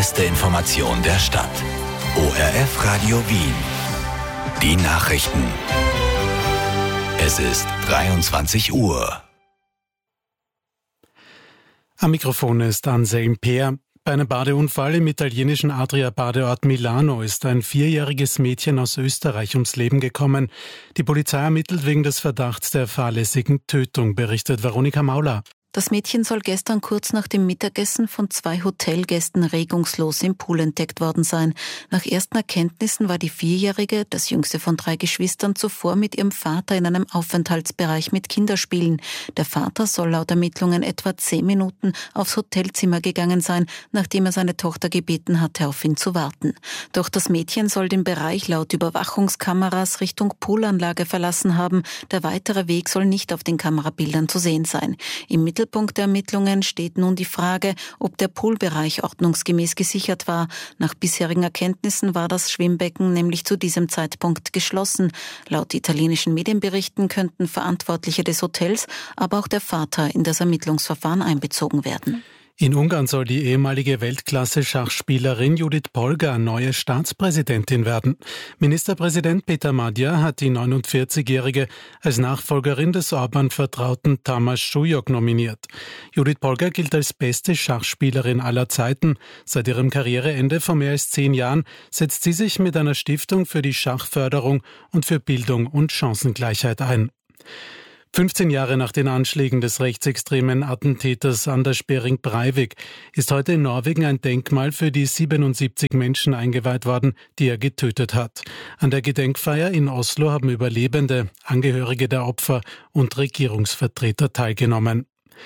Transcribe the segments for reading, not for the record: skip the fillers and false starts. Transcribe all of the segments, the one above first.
beste Information der Stadt. ORF Radio Wien. Die Nachrichten. Es ist 23 Uhr. Am Mikrofon ist Anselm Peer. Bei einem Badeunfall im italienischen Adria-Badeort Milano ist ein 4-jähriges Mädchen aus Österreich ums Leben gekommen. Die Polizei ermittelt wegen des Verdachts der fahrlässigen Tötung, berichtet Veronika Mauler. Das Mädchen soll gestern kurz nach dem Mittagessen von 2 Hotelgästen regungslos im Pool entdeckt worden sein. Nach ersten Erkenntnissen war die 4-Jährige, das jüngste von 3 Geschwistern, zuvor mit ihrem Vater in einem Aufenthaltsbereich mit Kinderspielen. Der Vater soll laut Ermittlungen etwa 10 Minuten aufs Hotelzimmer gegangen sein, nachdem er seine Tochter gebeten hatte, auf ihn zu warten. Doch das Mädchen soll den Bereich laut Überwachungskameras Richtung Poolanlage verlassen haben. Der weitere Weg soll nicht auf den Kamerabildern zu sehen sein. Im Mittelpunkt der Ermittlungen steht nun die Frage, ob der Poolbereich ordnungsgemäß gesichert war. Nach bisherigen Erkenntnissen war das Schwimmbecken nämlich zu diesem Zeitpunkt geschlossen. Laut italienischen Medienberichten könnten Verantwortliche des Hotels, aber auch der Vater in das Ermittlungsverfahren einbezogen werden. In Ungarn soll die ehemalige Weltklasse-Schachspielerin Judith Polgar neue Staatspräsidentin werden. Ministerpräsident Peter Magyar hat die 49-Jährige als Nachfolgerin des Orban-Vertrauten Tamás Súlyog nominiert. Judith Polgar gilt als beste Schachspielerin aller Zeiten. Seit ihrem Karriereende vor mehr als 10 Jahren setzt sie sich mit einer Stiftung für die Schachförderung und für Bildung und Chancengleichheit ein. 15 Jahre nach den Anschlägen des rechtsextremen Attentäters Anders Behring Breivik ist heute in Norwegen ein Denkmal für die 77 Menschen eingeweiht worden, die er getötet hat. An der Gedenkfeier in Oslo haben Überlebende, Angehörige der Opfer und Regierungsvertreter teilgenommen.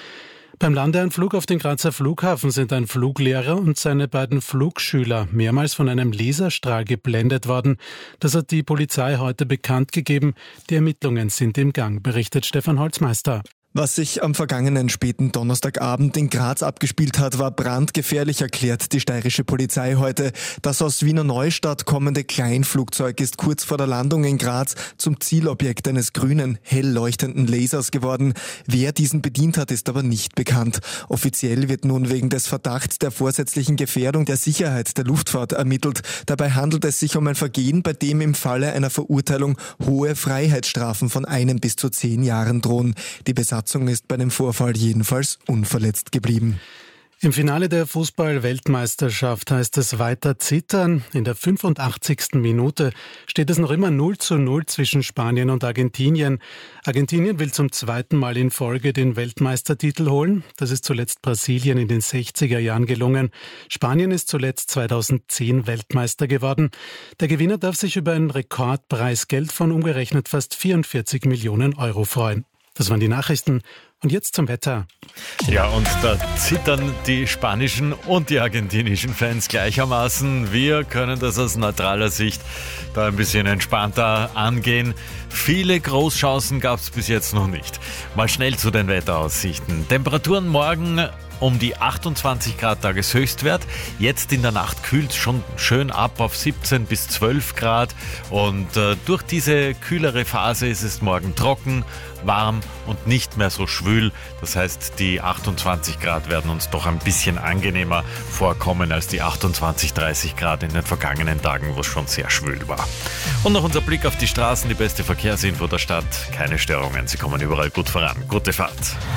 Beim Landeanflug auf den Grazer Flughafen sind ein Fluglehrer und seine beiden Flugschüler mehrmals von einem Laserstrahl geblendet worden. Das hat die Polizei heute bekannt gegeben. Die Ermittlungen sind im Gang, berichtet Stefan Holzmeister. Was sich am vergangenen späten Donnerstagabend in Graz abgespielt hat, war brandgefährlich, erklärt die steirische Polizei heute. Das aus Wiener Neustadt kommende Kleinflugzeug ist kurz vor der Landung in Graz zum Zielobjekt eines grünen, hell leuchtenden Lasers geworden. Wer diesen bedient hat, ist aber nicht bekannt. Offiziell wird nun wegen des Verdachts der vorsätzlichen Gefährdung der Sicherheit der Luftfahrt ermittelt. Dabei handelt es sich um ein Vergehen, bei dem im Falle einer Verurteilung hohe Freiheitsstrafen von 1 bis zu 10 Jahren drohen. Die Besatzung ist bei dem Vorfall jedenfalls unverletzt geblieben. Im Finale der Fußball-Weltmeisterschaft heißt es weiter zittern. In der 85. Minute steht es noch immer 0:0 zwischen Spanien und Argentinien. Argentinien will zum 2. Mal in Folge den Weltmeistertitel holen. Das ist zuletzt Brasilien in den 60er Jahren gelungen. Spanien ist zuletzt 2010 Weltmeister geworden. Der Gewinner darf sich über ein Rekordpreisgeld von umgerechnet fast 44 Millionen Euro freuen. Das waren die Nachrichten. Und jetzt zum Wetter. Ja, und da zittern die spanischen und die argentinischen Fans gleichermaßen. Wir können das aus neutraler Sicht da ein bisschen entspannter angehen. Viele Großchancen gab es bis jetzt noch nicht. Mal schnell zu den Wetteraussichten. Temperaturen morgen um die 28 Grad Tageshöchstwert. Jetzt in der Nacht kühlt es schon schön ab auf 17 bis 12 Grad. Und durch diese kühlere Phase ist es morgen trocken, warm und nicht mehr so schwül. Das heißt, die 28 Grad werden uns doch ein bisschen angenehmer vorkommen als die 28, 30 Grad in den vergangenen Tagen, wo es schon sehr schwül war. Und noch unser Blick auf die Straßen, die beste Verkehrsinfo der Stadt. Keine Störungen, sie kommen überall gut voran. Gute Fahrt.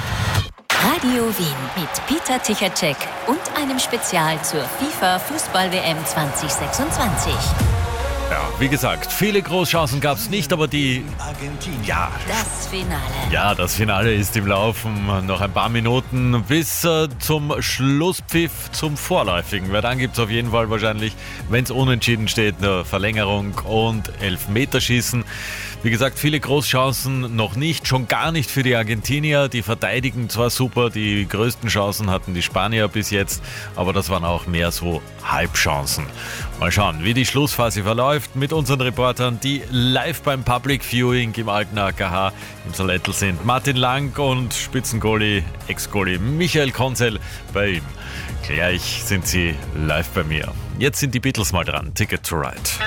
Radio Wien mit Peter Tichatschek und einem Spezial zur FIFA Fußball-WM 2026. Ja, wie gesagt, viele Großchancen gab es nicht, aber das Finale. Ja, das Finale ist im Laufen. Noch ein paar Minuten bis zum Schlusspfiff zum Vorläufigen. Weil dann gibt es auf jeden Fall wahrscheinlich, wenn es unentschieden steht, eine Verlängerung und Elfmeterschießen. Wie gesagt, viele Großchancen noch nicht, schon gar nicht für die Argentinier. Die verteidigen zwar super, die größten Chancen hatten die Spanier bis jetzt, aber das waren auch mehr so Halbchancen. Mal schauen, wie die Schlussphase verläuft mit unseren Reportern, die live beim Public Viewing im alten AKH im Salettl sind. Martin Lang und Spitzengoalie, Ex-Goalie Michael Konzel bei ihm. Gleich sind sie live bei mir. Jetzt sind die Beatles mal dran. Ticket to Ride.